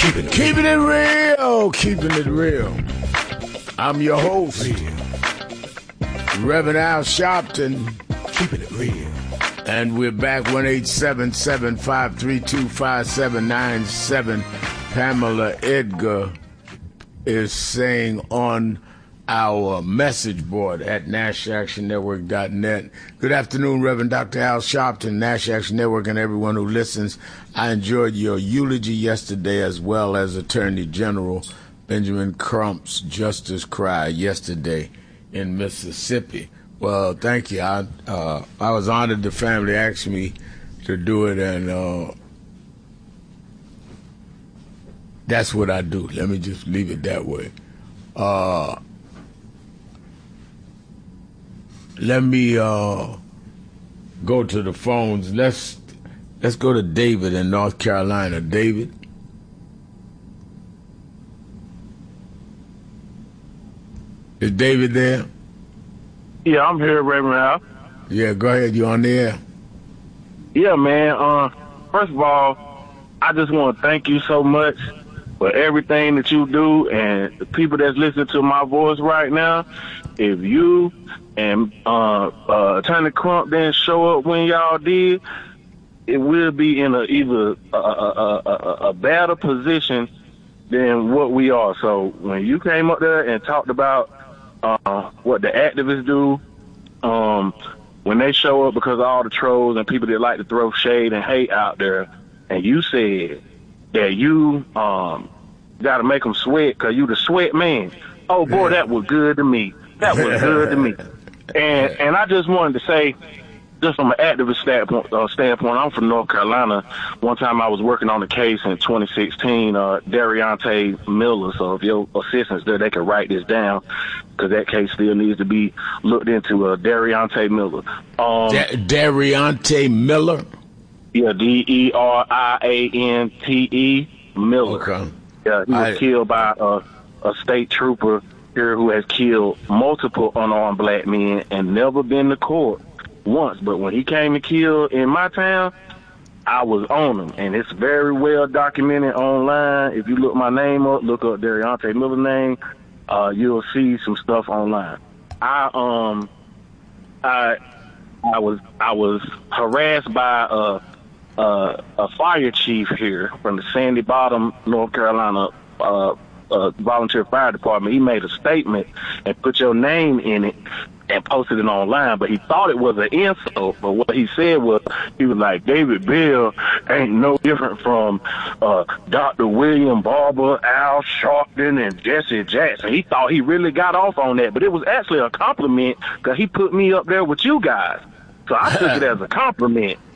Keeping it real. Keeping it real. I'm your host, Reverend Al Sharpton. Keeping it real. And we're back 1-877-532-5797. Pamela Edgar is saying on our message board at NashActionNetwork.net. Good afternoon, Reverend Dr. Al Sharpton, Nash Action Network, and everyone who listens. I enjoyed your eulogy yesterday, as well as Attorney General Benjamin Crump's justice cry yesterday in Mississippi. Well, thank you. I was honored the family asked me to do it, and that's what I do. Let me just leave it that way. Let me go to the phones. Let's go to David in North Carolina. David? Is David there? Yeah, I'm here, Reverend Al. Yeah, go ahead. You on the air? Yeah, man. First of all, I just want to thank you so much for everything that you do, and the people that's listening to my voice right now. If you and Attorney Crump didn't show up when y'all did, it will be in either a better position than what we are. So when you came up there and talked about what the activists do, when they show up because of all the trolls and people that like to throw shade and hate out there, and you said that you got to make them sweat because you the sweat man. Oh, boy, that was good to me. That was good to me. And I just wanted to say, just from an activist standpoint, I'm from North Carolina. One time I was working on a case in 2016, Dariante Miller. So if your assistants there, they can write this down because that case still needs to be looked into. Dariante Miller. Dariante Miller? Yeah, Deriante Miller. Okay. Yeah, he was killed by a state trooper here who has killed multiple unarmed black men and never been to court once. But when he came to kill in my town, I was on him, and it's very well documented online. If you look my name up, look up Dariante Miller's name, you'll see some stuff online. I was harassed by a fire chief here from the Sandy Bottom, North Carolina, volunteer fire department. He made a statement and put your name in it and posted it online, but he thought it was an insult. But what he said was, he was like, David Bell ain't no different from Dr. William Barber, Al Sharpton, and Jesse Jackson. He thought he really got off on that, but it was actually a compliment because he put me up there with you guys. So I took it as a compliment.